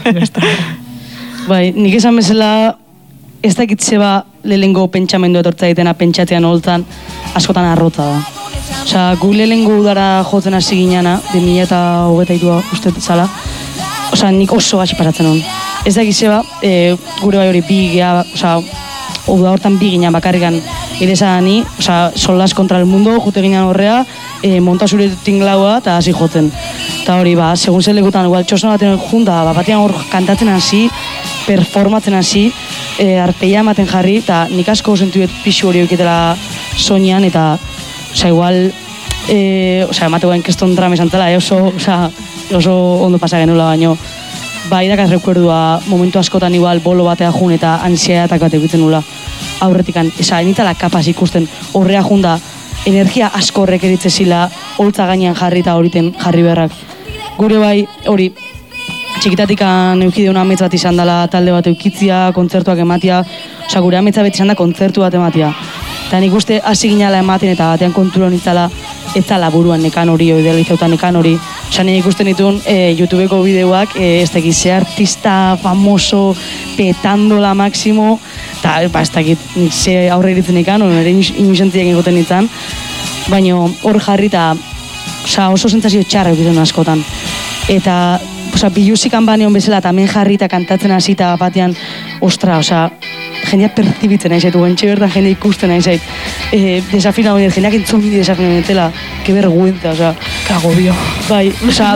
Bai, nik esan bezala, ez dakit zeba lehengo pentsamendu etortza ditena pentsatzean holtzan, askotan arrotza da. Osea, gu lehengo udara jotzen hasi ginana, 2022 uste zala, osea, nik oso gaxi pasatzen hon. Ez dakit zeba, gure bai hori bi geha, osea, uda hortan bi gina bakarrikan irezadani, osea, solas kontra el mundo, jute ginen horrea, monta zure tinglaua eta hasi jotzen. Eta hori, segun zen lekutan, igual txosna baten junta, batean hor kantatzen hasi, performatzen hasi, arpeia ematen jarri, eta nik asko sentuet pixu hori okitela soinean, eta, osea, igual, emate guain keston drama esan tela, oso ondo pasa genula baino, irakaz rekuerdua momentu askotan igual bolo batea jun eta ansiatak bat egiten nula aurretikan. Esa, enitala kapaz ikusten horrea junda energia asko horrek eritzezila holtza gainean jarri eta horiten jarri beharrak. Gure bai, hori, txikitatikan eukide una ametz bat izan dela talde bat eukitzia, kontzertuak ematia, osea, gure ametza bet izan da kontzertu bat ematia. Eta nik uste hasi ginala ematen eta batean kontura honitzala ez zala buruan nekan hori, idealizauta nekan hori. Osa, nire ikusten ditun YouTubeko bideoak, ez dakit, ze artista famoso, petandola máximo, eta ez dakit, ze aurre iritzen nekan, nire inusentzien egoten nintzen, baina hor jarri eta oso sentsazio txarra egiten askotan. Eta biluzikan baneon bezala eta men jarri eta kantatzen hasi eta batean, ostra, jendea perzibitzen nahi zaitu, gantxe bertan jendea ikusten nahi zait. Desafina hori, jendeak entzun bide desafina honetela, que vergüenza, kagobio. Bai,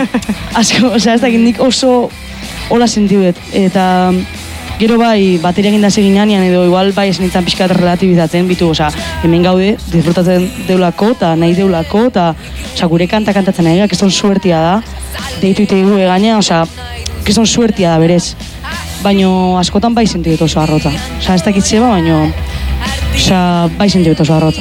ez dakit nik oso hola sentiudet. Eta gero bai, bateria egin da seginan, edo igual bai esan nintzen pixkat relatibizatzen, bitu, hemen gaude, disfrutatzen deulako, eta nahi deulako, eta gure kantatzen nahi, keston suertia da, deitu ite gu egaina, keston suertia da berez. Baina askotan bai sentiut oso arrotza. Ez dakit zeba, baina bai sentiut oso arrotza.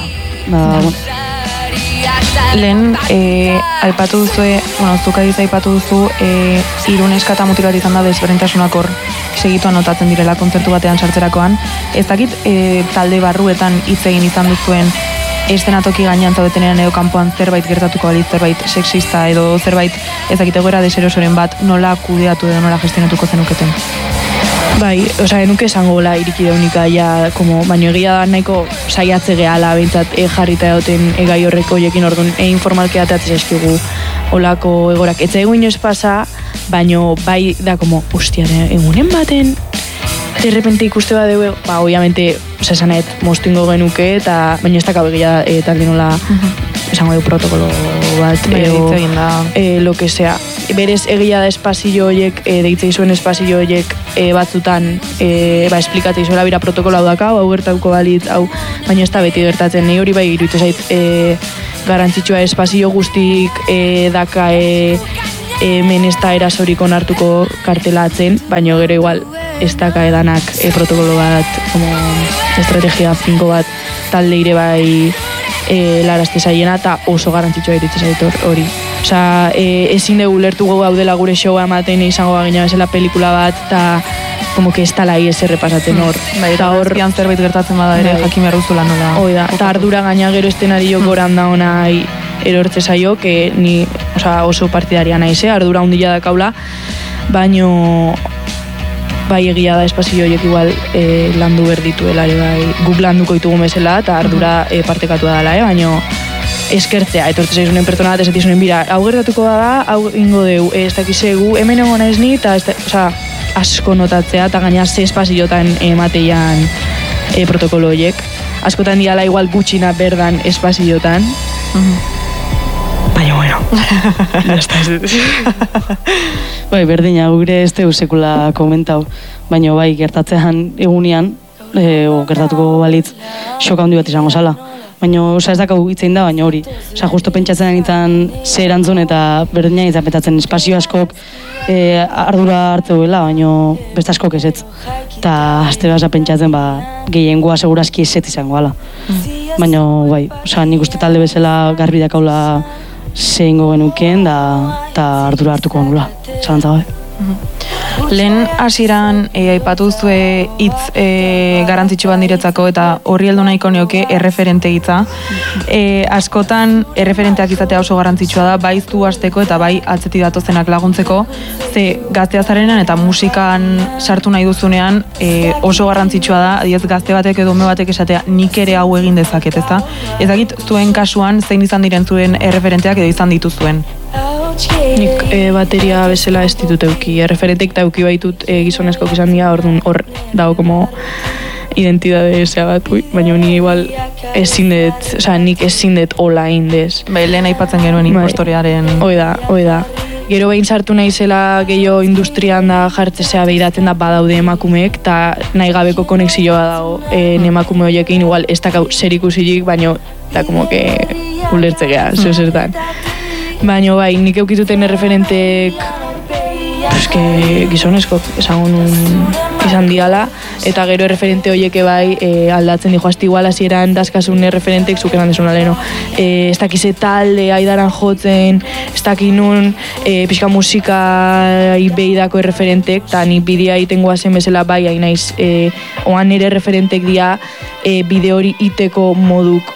Lehen, aipatu duzu, zuk adiz aipatu duzu, Irun eskata mutil bat izan da desberdintasunak hor segitu anotatzen direla kontzertu batean sartzerakoan. Ez dakit talde barruetan hitz egin izan duzuen eszenatoki gainean zaudetenean edo kanpoan zerbait gertatuko balitz, zerbait sexista edo zerbait ez dakit egoera deserosoren bat nola kudeatu edo nola gestionatuko zenuketen? Bai, nuke esango iriki deunika, baino egia da nahiko saiatze gehala behintzat jarrita egoten gai horrek horiekin orduan informalke ateatzen eskigu olako egorak. Etza egun inoz pasa, baino bai da hostia, egunen baten, de repente ikuste bat dugu, obviamente, esanet, moztu ingo genuke, baino ez dakau egia talde nola esango dugu protokolo bat, lo que sea. Berez egia da espazio horiek, deitzei zuen espazio horiek batzutan esplikate izuela bira protokolo hau dakau, hau gertatuko balit, baina ez da beti gertatzen, nahi hori bai iruditu zait garantzitsua espazio guztik daka hemen ez da erasorik onartuko kartelatzen, baina gero igual ez daka edanak protokolo bat, estrategia finko bat talde ire bai larazte zaiena eta oso garantzitsua iruditzen zait hori. Ezin dugu lertu gau dela gure showa ematen izango bagina bezala pelikula bat eta como que ez tala ez errepasatzen hor. Eta horrian zerbait gertatzen bada ere jakin beharruzula nola. Hoi da, eta ardura gaina gero estenario goran da hona erortze zaio, que ni oso partidaria naiz, ardura hundila da kaula, baino bai egia da espazio horiek igual landu berdituela, guk landuko ditugu bezala eta ardura partekatu dela, baino eskertzea, etortze zaizunen pertsona bat esatizunen bira, hau gertatuko da, hau ingo deu, ez dakizegu, hemen egon naiz ni, eta asko notatzea, eta gaina ze espaziotan emateian protokolo horiek. Askotan diala igual gutxina berdan espaziotan. Baina, bueno. Bai, berdina, gure ez deu sekula komentau. Baina bai, gertatzean egunean, gertatuko balitz shoka handi bat izango zala. Baina, ez dakau hitzein da, baina hori. Justo pentsatzen nintzen ze erantzun eta berdina nintzen petatzen espazio askok ardura hartu duela, baina beste askok ezetz. Eta azte basa pentsatzen gehiengoa segurazki ezet izango ala. Baina, bai, nik uste talde bezala garbi dakaula zehingo genuken eta ardura hartuko nula. Zalantza gabe. Lehen hasieran aipatu zue hitz garrantzitsu bat niretzako eta horri heldu nahiko nioke erreferente hitza. Askotan erreferenteak izatea oso garrantzitsua da, bai zu hasteko eta bai atzetik datozenak laguntzeko. Ze gaztea zarenean eta musikan sartu nahi duzunean oso garrantzitsua da, adibidez gazte batek edo ume batek esatea nik ere hau egin dezaket, ezta? Ezagik zuen kasuan zein izan diren zuen erreferenteak edo izan dituzuen. Nik bateria bezala ez ditut euki, erreferentek eta euki baitut gizonezkoak izan dira, hor dago como identidade zea bat, baina ni igual nik ezin dut hola indez. Lehen aipatzen genuen impostorearen... Hoi da. Gero behin sartu naizela gehiago industrian da jartzea behiratzen da badaude emakumeek, eta nahi gabeko konexioa dago emakume horiekin, igual ez dakau zer ikusilik, baina da como que ulertzekea, zertan. Baina bai, nik eukituten erreferentek gizonezko esango nun izan diala, eta gero erreferente horieke bai aldatzen dijo asti igual hasieran dazkasun erreferentek zuk esan desuna leheno. Ez dakize talde aidaran jotzen, ez dakin nun pixka musika beidako erreferentek, eta ni bidea itengoa zen bezala bai hain naiz oan nire erreferentek dia bide hori iteko moduk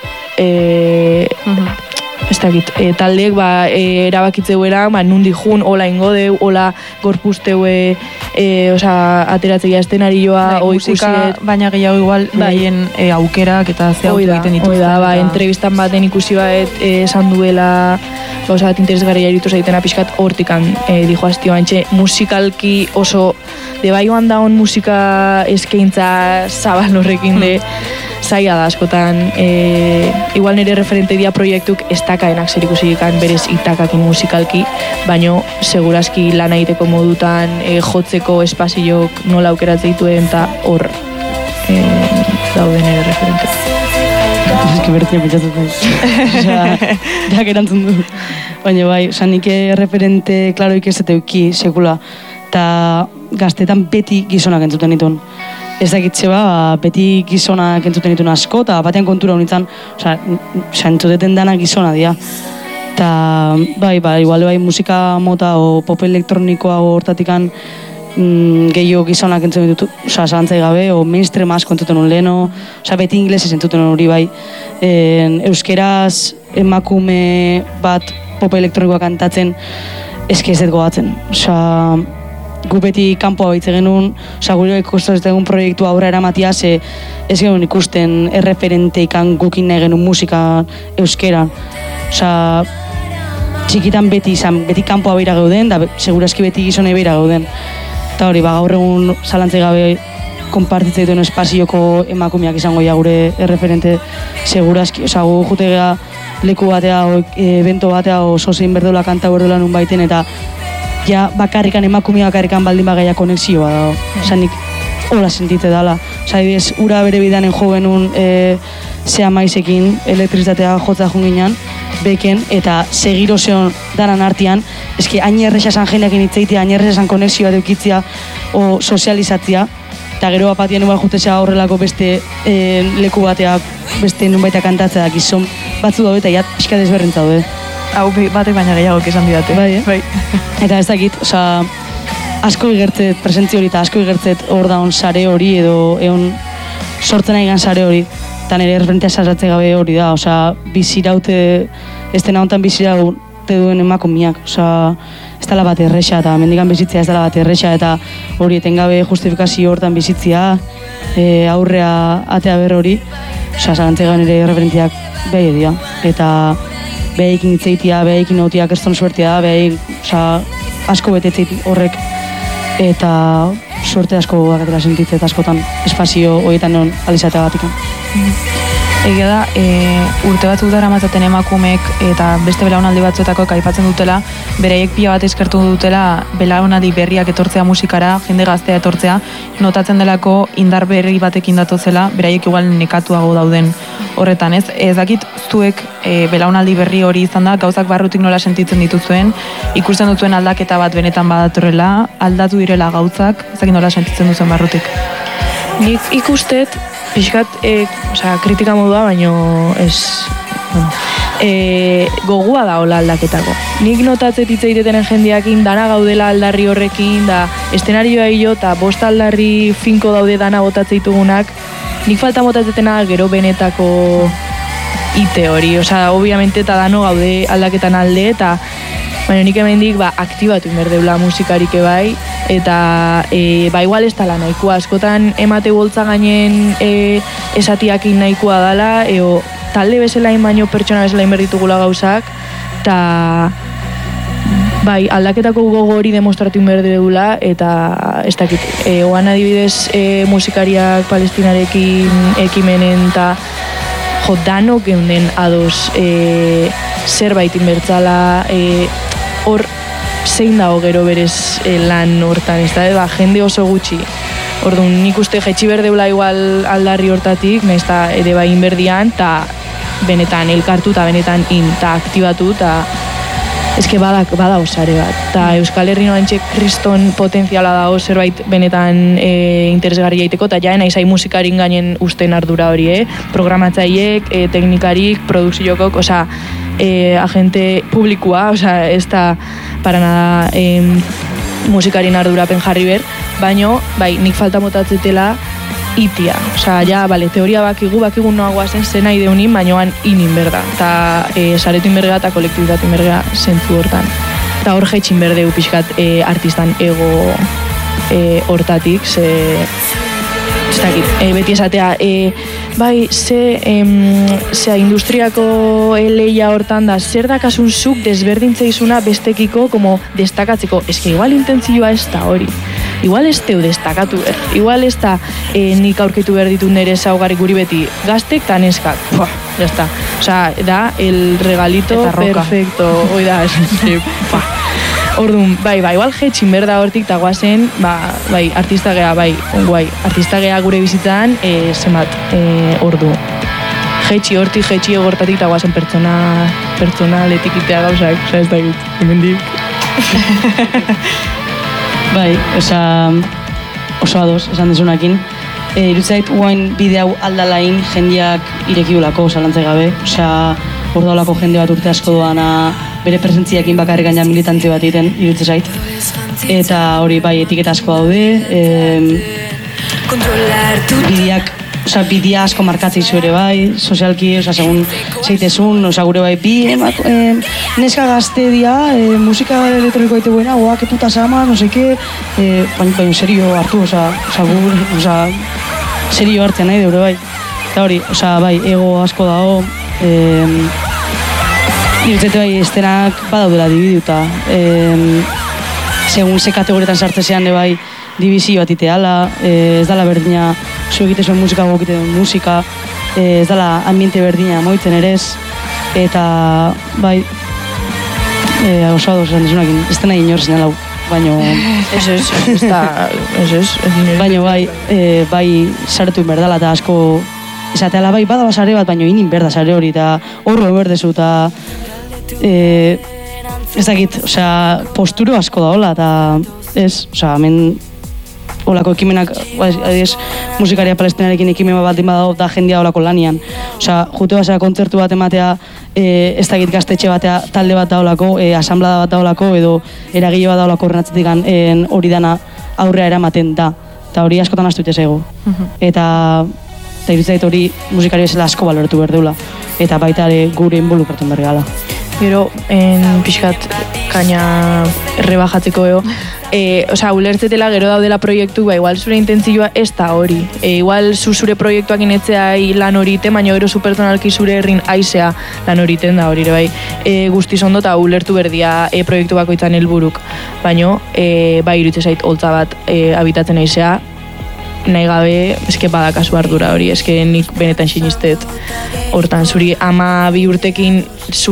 ez dakit, taldeek erabakitzeuera, nundi jun, hola ingo deu, hola gorpuzteue, ateratzea estenari joa, musika, baina gehiago igual, behien aukerak eta ze autu egiten dituzten. Oida, entrevistan baten ikusi bat esan duela, gauza bat interesgarria iritu zaitena pixkat hortikan, dijo hastio bantxe, musikalki oso, de bai joan daun musika eskaintza zabal horrekin de, zaila da askotan, igual nire referente dia proiektuk ez dakaenak zer ikusikan berez itakakin musikalki, baino segurazki lan egiteko modutan jotzeko espaziok nola aukeratzen dituen eta hor dauden nire referente. Ez que bertia pentsatzen da. Jak erantzun du. Baina bai, nik referente klaroik ez eteuki sekula, eta gaztetan beti gizonak entzuten dituen. Ez dakitze beti gizonak entzuten dituen asko, eta batean kontura honitzen, entzuteten dana gizona dira. Eta igual musika mota o pop elektronikoa hortatikan gehiago gizonak entzuten ditut, zalantzai gabe, o mainstream asko entzuten hon leheno, beti inglesez entzuten hori bai. Euskeraz emakume bat pop elektronikoa kantatzen, eski ez dut gogatzen. Gu beti kanpoa baitze genuen, gure ikusten egun proiektu aurra eramatia, ez genuen ikusten erreferenteikan gukin nahi genuen musika euskeran. Txikitan beti kanpoa beira gauden, da segurazki beti gizonei beira gauden. Eta hori, gaur egun zalantzai gabe konpartitzea dituen espazioko emakumeak izango gure erreferente segurazki. Gu jutegea leku batea, evento batea, oso zein berdola kanta berdola nun baiten, eta ja bakarrikan emakumea bakarrikan baldin bagaia konexioa da. Nik hola sentitze dala. Adibidez, ura bere bidanen jo genuen zea maizekin elektrizitatea jotza junginan, beken, eta segiro zeon daran artean, eski hain erresa esan jendeakin itzeitia, hain erresa esan konexioa deukitzia o sozializatzia, eta gero apatien igual jutezea horrelako beste leku batea, beste nunbaita kantatzea da gizon batzu daude, eta pixka desberrentza daude. Hau batek baina gehiago esan didate. Bai. Eta ez dakit, asko igertzet presentzio hori eta asko igertzet hor daun sare hori edo egon sortzen nahi sare hori. Eta nire erreferentea sasatze gabe hori da, biziraute, ez dena honetan biziraute duen emakumeak. Ez dela bat erresa eta mendikan bizitzea ez dela bat erresa eta hori etengabe justifikazio hortan bizitzea, aurrea atea ber hori. Zalantze gabe nire erreferentiak behi edia. Eta behaikin itzeitia, behaikin nautia keston suertia da, behaik asko betetzeit horrek eta suerte asko bakatela sentitzet askotan espazio horietan non alizatea batikan. Egia da, urte batzuk dara matzaten emakumeek eta beste belaunaldi batzuetako aipatzen dutela, beraiek pila bat eskertu dutela belaunaldi berriak etortzea musikara, jende gaztea etortzea, notatzen delako indar berri batekin datozela, beraiek igual nekatuago dauden horretan, ez? Ez dakit zuek belaunaldi berri hori izan da, gauzak barrutik nola sentitzen dituzuen, ikusten duzuen aldaketa bat benetan badatorrela, aldatu direla gauzak, ez dakit nola sentitzen duzuen barrutik. Nik ikustet, pixkat, kritika modua, baino ez, gogua da hola aldaketako. Nik notatzet hitz egiteten jendeakin dana gaudela aldarri horrekin, da estenarioa hilo eta bost aldarri finko daude dana botatze ditugunak, nik falta botatzetena gero benetako ite hori, obviamente eta dano gaude aldaketan alde, eta baina nik hemendik aktibatu inberdeula musikarik bai, eta igual ez tala nahikoa, askotan emate boltza gainen esatiakin nahikoa dala, talde bezalain baino pertsona bezalain berditugula gauzak, eta aldaketako gogo hori demostratu inberdegula, eta ez dakit, oan adibidez musikariak palestinarekin ekimenen, eta danok geunden ados zerbait inbertzala, hor zein dago gero berez lan hortan, ez da, jende oso gutxi. Orduan, nik uste jetxi berdeula igual aldarri hortatik, nahiz eta ere bai inberdian, eta benetan elkartu eta benetan eta aktibatu, eta eske bada osare bat. Eta Euskal Herri noantxe kriston potentziala dago zerbait benetan interesgarri jaiteko, eta jaen aizai musikarin gainen usten ardura hori, programatzaiek, teknikarik, produkziokok, agente publikoa, ez da para nada musikarin ardurapen jarri ber, baino, nik falta motatzetela itia. Teoria bakigun noa guazen zen nahi deunin, bainoan inin berda. Eta saretu inberga eta kolektibitatu inberga zentzu hortan. Eta hor jetxin berdeu pixkat artistan ego hortatik, beti esatea, ze industriako leia hortan da, zer dakasun zuk desberdintzeizuna bestekiko como destakatzeko. Eske igual intentzioa ez da hori. Igual ez teu destakatu ber. Igual ez da nik aurkitu behar ditut nire zaugarri guri beti gaztek eta neskak. Ya está. Da el regalito perfecto. Hoi da. Orduan, igual jetxin berda hortik eta guazen, artista gea, artista gea gure bizitzan, zenbat, ordu. Jetxi hortik, jetxi egortatik eta guazen pertsonaletik itea gauzak, ez da egit, hemendik. Oso ados, esan desunakin. Irutzait, guain bide hau aldalain jendeak irekiulako, zalantzai gabe. Hor daulako jende bat urte asko doana bere presentziakin bakarrik gaina militante bat egiten, irutze zait. Eta hori etiketa asko daude, bidea asko markatzei zu ere sozialki, segun zeitezun, gure bi neska gazte dia, musika elektronikoa ite buena, oak eputa sama, no seke, baina serio hartu, serio hartzen nahi deure Eta hori, ego asko dago, irutzete estenak badaudela dibiduta. Segun ze kategorietan sartzezean dibizio bat iteala, ez dala berdina zu egite zuen musika gokite duen musika, ez dala ambiente berdina moitzen ere ez, eta oso ados esan desunakin, ez dena inor zinela baino... Baino saretu inberdala eta asko esateala badala sare bat, baino inin berda sare hori, eta horro berdezu, eta ez dakit, posturo asko da hola, eta ez, hemen holako ekimenak, musikaria palestinarekin ekimen bat badago da jendia holako lanian. Jute basea kontzertu bat ematea, ez dakit gaztetxe batea talde bat da holako, asamblada bat da holako, edo eragile bat da holako horrenatzetik hori dana aurrea eramaten da. Eta hori askotan astu itezaigu. Eta irutzait hori musikari bezala asko baloratu behar deula. Eta baita gure involukratu behar gala. Gero, pixkat kaina rebajatzeko ulertzetela gero daudela proiektu, igual zure intentzioa ez da hori. Igual zure proiektuak inetzea lan horiten, baina gero zu pertsonalki zure herrin aizea lan horiten da hori, guztiz ondo eta ulertu berdia proiektu bakoitzan helburuk. Baina, irutze zait holtza bat abitatzen aizea, nahi gabe, eske badakazu ardura hori, eske nik benetan sinistet. Hortan, zuri 12 urtekin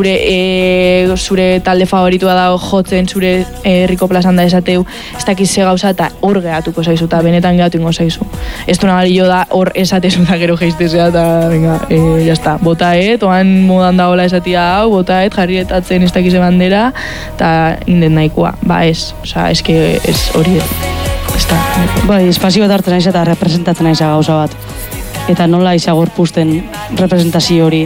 zure talde favoritua da jotzen, zure herriko plazan da esateu, ez dakiz ze gauza eta hor gehatuko zaizu, eta benetan gehatu ingo zaizu. Ez du nabalio da hor esatezu da gero geiztezea, eta venga, jazta, botaet, oan modan daola esatia hau, botaet, jarrietatzen ez dakize bandera, eta inden nahikoa, ba ez, oza, eske ez hori Bai, espazio bat hartzen naiz eta representatzen naiz gauza bat. Eta nola iza gorpuzten representazio hori.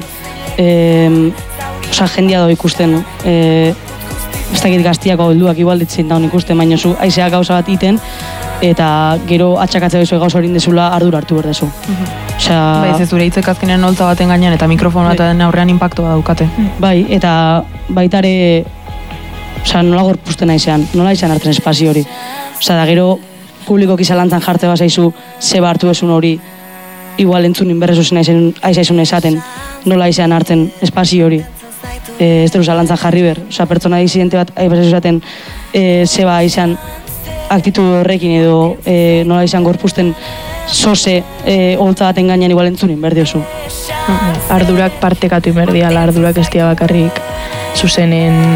Jendia do ikusten. Ez dakit gaztiako helduak igual ditzen daun ikusten, baina zu aizeak gauza bat iten, eta gero atxakatzea duzu gauza hori indezula ardura hartu berdezu. Bai, ze zure hitzek azkenean holtza baten gainean eta mikrofono baten aurrean inpaktu bat daukate. Bai, eta baitare nola gorpuzten aizean, nola izan hartzen espazio hori. Da gero publikoki zalantzan jarte bazaizu zeba hartu esun hori, igual entzunin berrezuzen aizaizun esaten, nola izan hartzen espazio hori. Ez dut zalantzan jarri ber, pertsona disidente bat aizaizun esaten zeba izan aktitu horrekin edo nola izan gorpuzten zoze holtza baten gainean igual entzunin berdiozu. Ardurak partekatu inberdiala, ardurak ez dia bakarrik zuzenen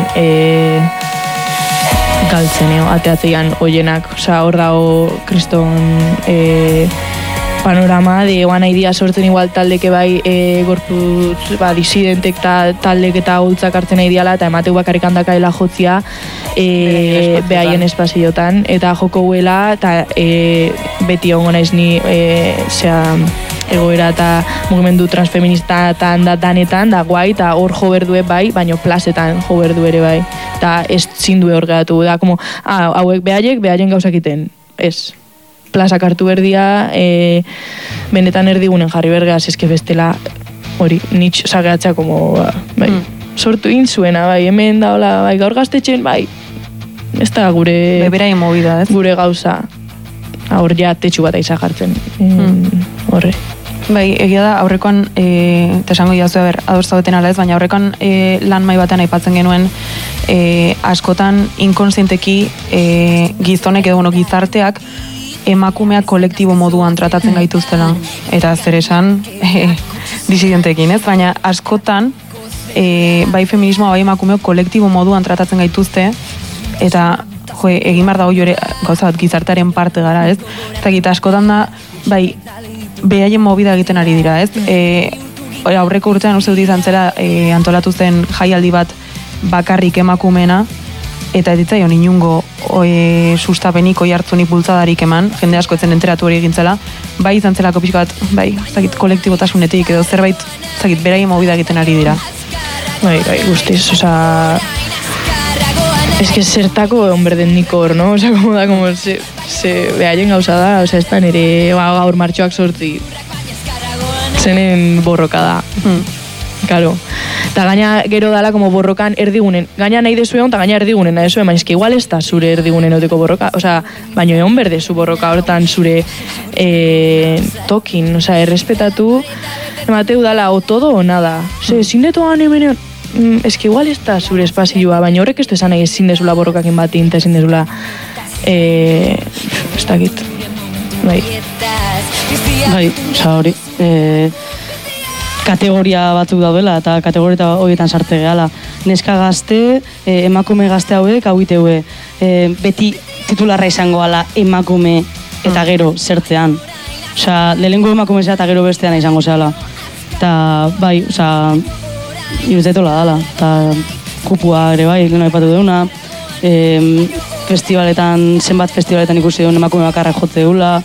galtzeneo, ateatzean oienak, hor dago kriston panorama, de oan nahi dia sortzen igual taldeke bai gorputz, disidentek taldek eta holtzak hartzen nahi diala, eta emateu bakarrik handakaela jotzia behaien espaziotan, eta joko huela, eta beti ongo naiz ni egoera eta mugimendu transfeministatan da danetan, da guai, eta hor jo berdue bai, baino plazetan jo berdu ere bai. Eta ez zindue hor gehatu, da, como, hauek behaien gauzakiten, ez. Plazak hartu berdia, benetan erdigunen jarri bergeaz, eske bestela hori, nitx sageatzea, como, bai, sortu intzuena, bai, hemen da, hola, bai, gaur gaztetxen, bai, ez da gure... Beberaien movida, ez? Gure gauza. Hor ja tetxu bat aiza jartzen, horre. Bai, egia da, aurrekoan, eta esango jazu, ados zaudeten ala ez, baina aurrekoan lan mai batean aipatzen genuen, askotan inkonsienteki gizonek edo gizarteak emakumeak kolektibo moduan tratatzen gaituztela. Eta zer esan disidentekin, ez? Baina askotan, bai feminismoa, bai emakumeok kolektibo moduan tratatzen gaituzte, eta egin behar dago jore gauza bat gizartearen parte gara, ez? Eta askotan da, bai, behaien movida egiten ari dira, ez? Aurreko urtean uste dut izan zela antolatu zen jaialdi bat bakarrik emakumena, eta editzaion inungo sustapenik oihartzunik bultzadarik eman, jende asko etzen enteratu hori egintzela, bai izan zelako pixko bat, bai, kolektibotasunetik edo zerbait, beraien movida egiten ari dira. Bai, guztiz, oza... Es que zertako egon berden nik hor, no? Osa, como da, como se behaien gauza da, osa, ez da nire gaur martxoak sortzi zenen borroka da. Claro. Eta gaina gero dala como borrokan erdigunen. Gaina nahi dezuegon, eta gaina erdigunen nahi dezuegon, baina eski igual ez da zure erdigunen oteko borroka. Osa, baina egon berdezu borroka hortan zure tokin, osa, errespetatu, emateu dala, o todo o nada. Ose, zindetoan hemen eski igual ez da zure espazioa, baina horrek ez du esan nahi ezin dezula borrokakin batin, eta ezin dezula ez dakit. Bai. Bai, oza hori. Kategoria batzuk daudela, eta kategoria horietan sarte gehala. Neska gazte, emakume gazte hauek, hauiteue. Beti titularra izango ala emakume eta gero zertzean. Osa, lehenko emakume zera eta gero bestean izango zehala. Eta, bai, osa, iruzetola dala. Eta kupua ere bai, geno aipatu deuna. Zenbat festivaletan ikusi duen emakume bakarra jotze deula.